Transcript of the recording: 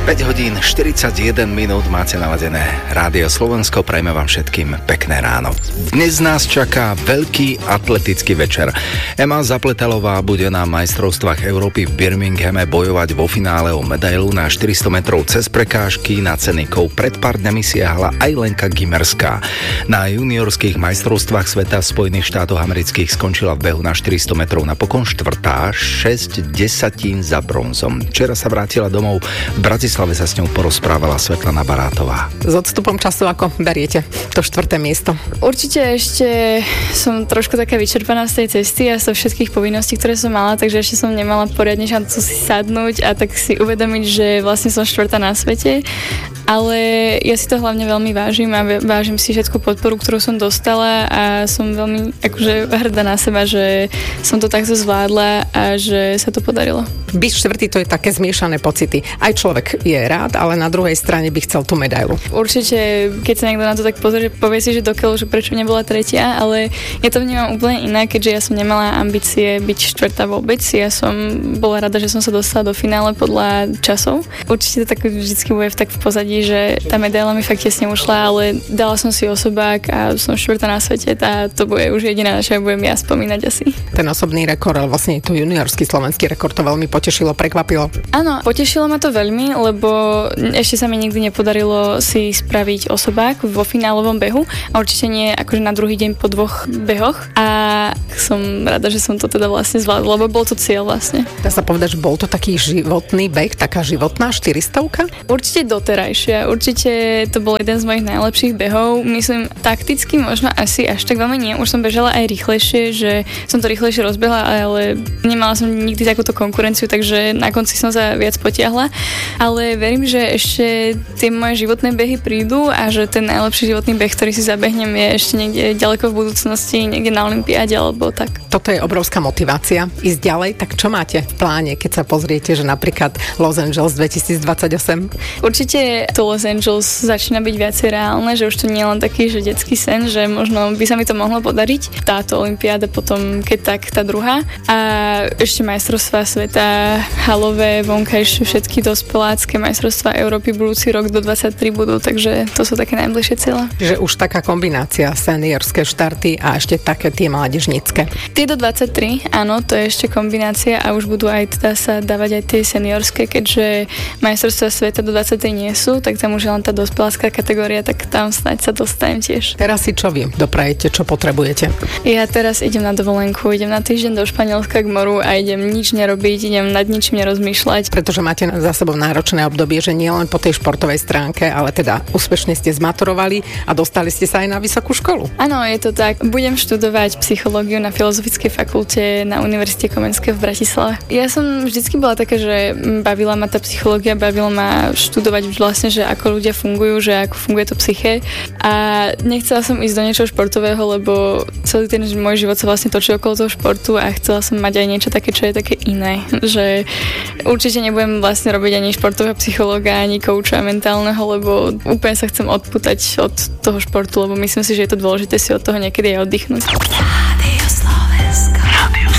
5 hodín 41 minút máte naladené Rádio Slovensko, prajme vám všetkým pekné ráno. Dnes nás čaká veľký atletický večer. Ema Zapletalová bude na majstrovstvách Európy v Birminghame bojovať vo finále o medailu na 400 metrov cez prekážky. Na cenikov pred pár dňami siahla aj Lenka Gymerská. Na juniorských majstrovstvách sveta v Spojených štátoch amerických skončila v behu na 400 metrov napokon štvrtá, 6 desatín za bronzom. Včera sa vrátila domov, v Bratislave sa s ňou porozprávala Svetlana Barátová. S odstupom času ako beriete to 4. miesto? Určite ešte som trošku taká vyčerpaná z tej cesty a zo všetkých povinností, ktoré som mala, takže ešte som nemala poriadne šancu si sadnúť a tak si uvedomiť, že vlastne som štvrtá na svete. Ale ja si to hlavne veľmi vážim a vážim si všetku podporu, ktorú som dostala a som veľmi akože hrdá na seba, že som to takto zvládla a že sa to podarilo. Byť štvrtý, to je také zmiešané pocity. Aj človek je rád, ale na druhej strane by chcel tú medailu. Určite, keď sa niekto na to tak pozrie, povie si, že dokiaľ, že prečo nebola tretia, ale ja to vnímam úplne inak, keďže ja som nemala ambície byť štvrtá vôbec. Ja som bola rada, že som sa dostala do finále podľa časov. Určite to tak vždycky bude tak v pozadí, že tá medaila mi fakt tesne ušla, ale dala som si osobák a som štvrtá na svete a to bude už jediná, na čo budem ja spomínať asi. Ten osobný rekord, ale vlastne to juniorský slovenský rekord, to veľmi potešilo, prekvapilo. Áno, potešilo ma to veľmi, lebo ešte sa mi nikdy nepodarilo si spraviť osobák vo finálovom behu a určite nie akože na druhý deň po 2 behoch a som rada, že som to teda vlastne zvládla, lebo bol to cieľ vlastne. Dá sa povedať, že bol to taký životný beh, taká životná 400? Určite doterajšia. Určite to bol jeden z mojich najlepších behov. Myslím, takticky možno asi až tak veľmi nie. Už som bežala aj rýchlejšie, že som to rýchlejšie rozbehla, ale nemala som nikdy takúto konkurenciu, takže na konci som sa viac potiahla. Ale verím, že ešte tie moje životné behy prídu a že ten najlepší životný beh, ktorý si zabehnem, je ešte niekde ďaleko v budúcnosti, niekde na olympiáde alebo tak. Toto je obrovská motivácia ísť ďalej. Tak čo máte v pláne, keď sa pozriete, že napríklad Los Angeles 2028? Určite to Los Angeles začína byť viacej reálne, že už to nie je len taký, že detský sen, že možno by sa mi to mohlo podariť. Táto olympiáda potom, keď tak, tá druhá. A ešte majstrovstvá sveta, halové, vonkajšie, všetky dospelácké majstrovstvá Európy budúci rok do 23 budú, takže to sú také najbližšie cieľe. Čiže už taká kombinácia seniorské štarty a ešte také tie mládežnícke. Tie do 23, áno, to je ešte kombinácia a už budú aj teda sa dávať aj tie seniorské, keďže majstrovstvá sveta do 23 nie sú, tak tam už je len tá dospelácká kategória, tak tam snáď sa dostanem tiež. Teraz si čo vy doprajete, čo potrebujete? Ja teraz idem na dovolenku, idem na týždeň do Španielska k moru a idem nič nerobiť, idem nad ničím nerozmýšľať. Pretože máte za sebou náročné obdobie, že nie len po tej športovej stránke, ale teda úspešne ste zmaturovali a dostali ste sa aj na vysokú školu. Áno, je to tak. Budem študovať psychológiu na Filozofickej fakulte na Univerzite Komenského v Bratislave. Ja som vždycky bola taká, že bavila ma tá psychológia, bavila ma študovať vlastne, že ako ľudia fungujú, že ako funguje to psyché. A nechcela som ísť do niečoho športového, lebo celý ten môj život sa vlastne točil okolo toho športu a chcela som mať aj niečo také, čo je také iné. Že určite nebudem vlastne robiť ani športového psychológa, ani kouča mentálneho, lebo úplne sa chcem odpútať od toho športu, lebo myslím si, že je to dôležité si od toho niekedy aj oddychnúť.